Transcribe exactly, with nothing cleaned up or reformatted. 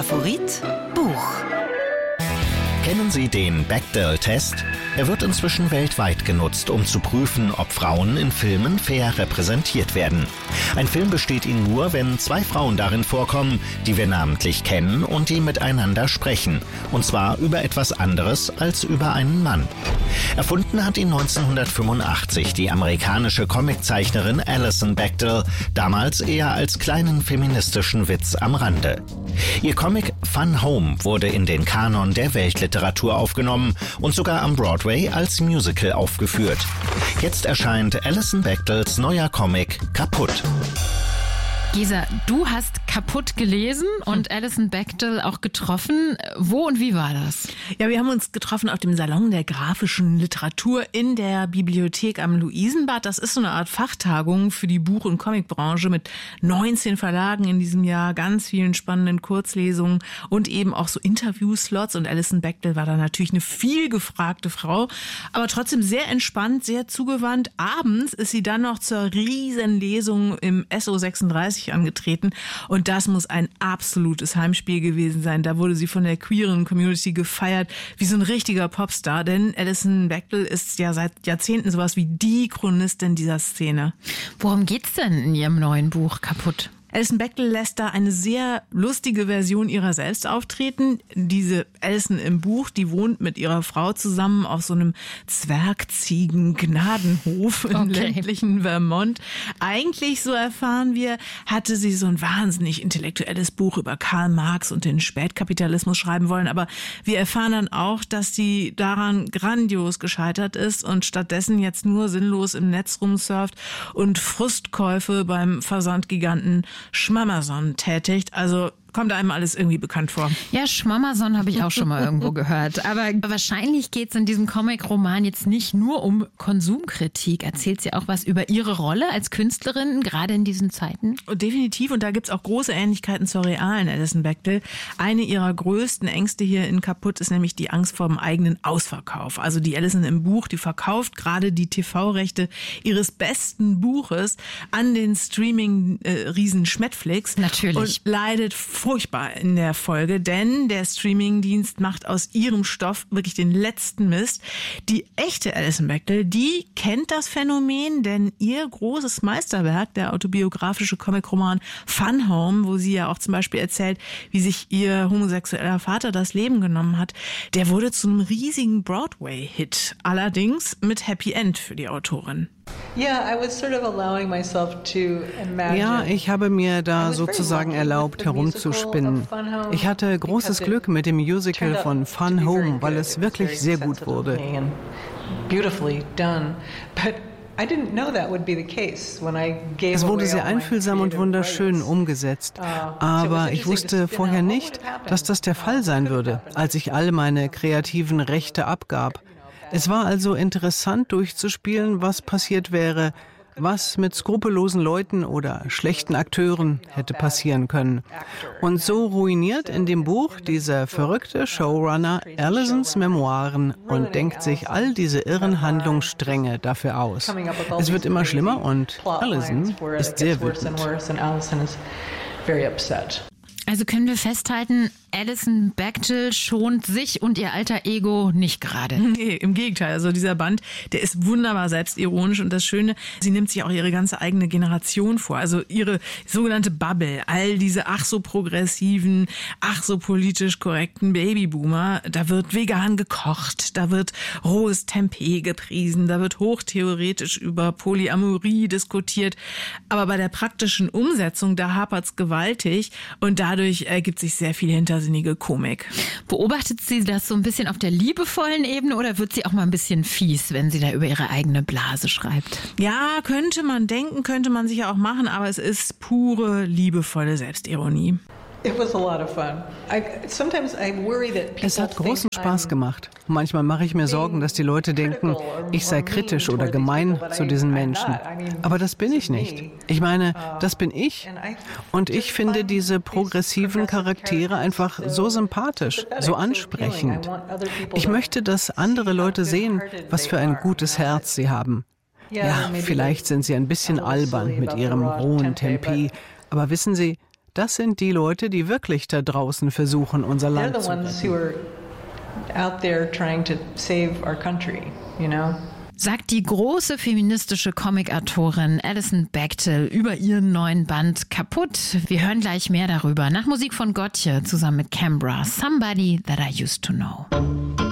Favorit Buch. Kennen Sie den Bechdel-Test? Er wird inzwischen weltweit genutzt, um zu prüfen, ob Frauen in Filmen fair repräsentiert werden. Ein Film besteht ihn nur, wenn zwei Frauen darin vorkommen, die wir namentlich kennen und die miteinander sprechen. Und zwar über etwas anderes als über einen Mann. Erfunden hat ihn neunzehnhundertfünfundachtzig die amerikanische Comiczeichnerin Alison Bechdel, damals eher als kleinen feministischen Witz am Rande. Ihr Comic Fun Home wurde in den Kanon der Weltliteratur aufgenommen und sogar am Broadway als Musical aufgeführt. Jetzt erscheint Alison Bechdels neuer Comic Kaputt. Gesa, du hast Kaputt gelesen und Alison Bechdel auch getroffen. Wo und wie war das? Ja, wir haben uns getroffen auf dem Salon der grafischen Literatur in der Bibliothek am Luisenbad. Das ist so eine Art Fachtagung für die Buch- und Comicbranche mit neunzehn Verlagen in diesem Jahr, ganz vielen spannenden Kurzlesungen und eben auch so Interviewslots. Und Alison Bechdel war da natürlich eine viel gefragte Frau, aber trotzdem sehr entspannt, sehr zugewandt. Abends ist sie dann noch zur Riesenlesung im S O sechsunddreißig angetreten und das muss ein absolutes Heimspiel gewesen sein. Da wurde sie von der queeren Community gefeiert wie so ein richtiger Popstar, denn Alison Bechdel ist ja seit Jahrzehnten sowas wie die Chronistin dieser Szene. Worum geht's denn in ihrem neuen Buch Kaputt? Alison Bechdel lässt da eine sehr lustige Version ihrer selbst auftreten. Diese Alison im Buch, die wohnt mit ihrer Frau zusammen auf so einem Zwergziegen-Gnadenhof im okay. ländlichen Vermont. Eigentlich, so erfahren wir, hatte sie so ein wahnsinnig intellektuelles Buch über Karl Marx und den Spätkapitalismus schreiben wollen. Aber wir erfahren dann auch, dass sie daran grandios gescheitert ist und stattdessen jetzt nur sinnlos im Netz rumsurft und Frustkäufe beim Versandgiganten Schmamazon tätigt. Also kommt einem alles irgendwie bekannt vor. Ja, Schmamazon habe ich auch schon mal irgendwo gehört. Aber wahrscheinlich geht es in diesem Comic-Roman jetzt nicht nur um Konsumkritik. Erzählt sie auch was über ihre Rolle als Künstlerin, gerade in diesen Zeiten? Definitiv. Und da gibt es auch große Ähnlichkeiten zur realen Alison Bechdel. Eine ihrer größten Ängste hier in Kaputt ist nämlich die Angst vor dem eigenen Ausverkauf. Also die Alison im Buch, die verkauft gerade die T V-Rechte ihres besten Buches an den Streaming-Riesen Netflix. Natürlich. Und leidet furchtbar in der Folge, denn der Streamingdienst macht aus ihrem Stoff wirklich den letzten Mist. Die echte Alison Bechdel, die kennt das Phänomen, denn ihr großes Meisterwerk, der autobiografische Comicroman Fun Home, wo sie ja auch zum Beispiel erzählt, wie sich ihr homosexueller Vater das Leben genommen hat, der wurde zu einem riesigen Broadway-Hit. Allerdings mit Happy End für die Autorin. Ja, ich habe mir da sozusagen erlaubt, herumzuspinnen. Ich hatte großes Glück mit dem Musical von Fun Home, weil es wirklich sehr gut wurde. Es wurde sehr einfühlsam und wunderschön umgesetzt. Aber ich wusste vorher nicht, dass das der Fall sein würde, als ich all meine kreativen Rechte abgab. Es war also interessant durchzuspielen, was passiert wäre, was mit skrupellosen Leuten oder schlechten Akteuren hätte passieren können. Und so ruiniert in dem Buch dieser verrückte Showrunner Alisons Memoiren und denkt sich all diese irren Handlungsstränge dafür aus. Es wird immer schlimmer und Alison ist sehr wütend. Also können wir festhalten, Alison Bechdel schont sich und ihr alter Ego nicht gerade. Nee, im Gegenteil. Also dieser Band, der ist wunderbar selbstironisch und das Schöne, sie nimmt sich auch ihre ganze eigene Generation vor. Also ihre sogenannte Bubble, all diese ach so progressiven, ach so politisch korrekten Babyboomer. Da wird vegan gekocht, da wird rohes Tempeh gepriesen, da wird hochtheoretisch über Polyamorie diskutiert. Aber bei der praktischen Umsetzung, da hapert's gewaltig und dadurch ergibt sich sehr viel hinter Komik. Beobachtet sie das so ein bisschen auf der liebevollen Ebene oder wird sie auch mal ein bisschen fies, wenn sie da über ihre eigene Blase schreibt? Ja, könnte man denken, könnte man sicher auch machen, aber es ist pure, liebevolle Selbstironie. Es hat großen Spaß gemacht. Manchmal mache ich mir Sorgen, dass die Leute denken, ich sei kritisch oder gemein zu diesen Menschen. Aber das bin ich nicht. Ich meine, das bin ich. Und ich finde diese progressiven Charaktere einfach so sympathisch, so ansprechend. Ich möchte, dass andere Leute sehen, was für ein gutes Herz sie haben. Ja, vielleicht sind sie ein bisschen albern mit ihrem rohen Tempeh. Aber wissen Sie, Das sind die Leute, die wirklich da draußen versuchen, unser Land zu retten. Sagt die große feministische Comic-Autorin Alison Bechdel über ihren neuen Band Kaputt. Wir hören gleich mehr darüber. Nach Musik von Gotye zusammen mit Cambra, Somebody That I Used to Know.